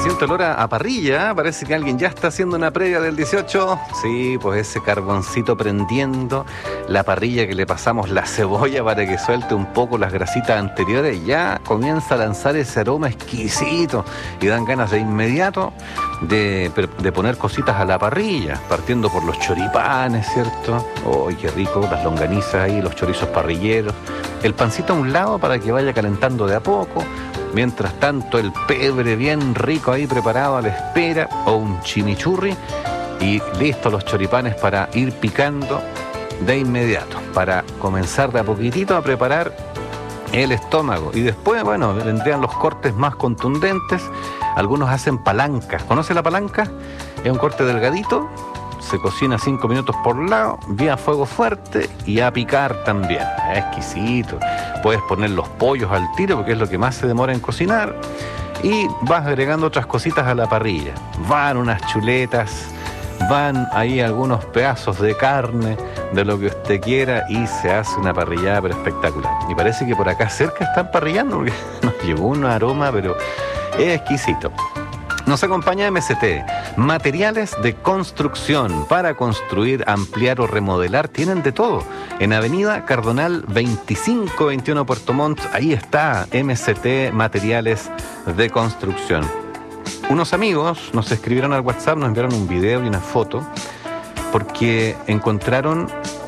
siente olor a parrilla, ¿eh? Parece que alguien ya está haciendo una previa del 18. Sí, pues ese carboncito prendiendo, la parrilla que le pasamos la cebolla para que suelte un poco las grasitas anteriores, ya comienza a lanzar ese aroma exquisito y dan ganas de inmediato de poner cositas a la parrilla, partiendo por los choripanes, ¿cierto? ¡Ay, qué rico! Las longanizas ahí, los chorizos parrilleros, el pancito a un lado para que vaya calentando de a poco. Mientras tanto, el pebre bien rico ahí preparado a la espera, o un chimichurri, y listos los choripanes para ir picando de inmediato, para comenzar de a poquitito a preparar el estómago. Y después, bueno, vendrían los cortes más contundentes. Algunos hacen palancas. ¿Conoce la palanca? Es un corte delgadito, se cocina 5 minutos por lado, bien a fuego fuerte y a picar también. Es exquisito. Puedes poner los pollos al tiro porque es lo que más se demora en cocinar, y vas agregando otras cositas a la parrilla. Van unas chuletas, van ahí algunos pedazos de carne, de lo que usted quiera, y se hace una parrillada pero espectacular. Y parece que por acá cerca están parrillando porque nos llevó un aroma, pero es exquisito. Nos acompaña MST, materiales de construcción para construir, ampliar o remodelar. Tienen de todo. En Avenida Cardonal 2521 Puerto Montt, ahí está MST, materiales de construcción. Unos amigos nos escribieron al WhatsApp, nos enviaron un video y una foto, porque encontraron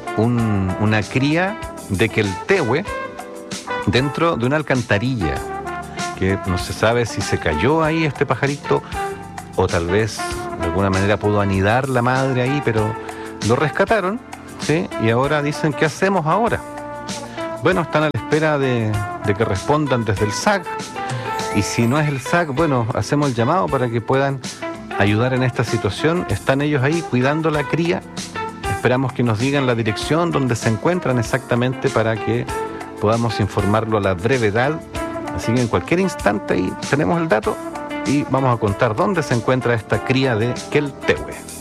una cría de queltehue dentro de una alcantarilla, que no se sabe si se cayó ahí este pajarito o tal vez de alguna manera pudo anidar la madre ahí, pero lo rescataron, ¿sí? Y ahora dicen, ¿qué hacemos ahora? Bueno, están a la espera de que respondan desde el SAC, y si no es el SAC, bueno, hacemos el llamado para que puedan ayudar en esta situación. Están ellos ahí cuidando la cría. Esperamos que nos digan la dirección donde se encuentran exactamente para que podamos informarlo a la brevedad. Así que en cualquier instante ahí tenemos el dato y vamos a contar dónde se encuentra esta cría de queltehue.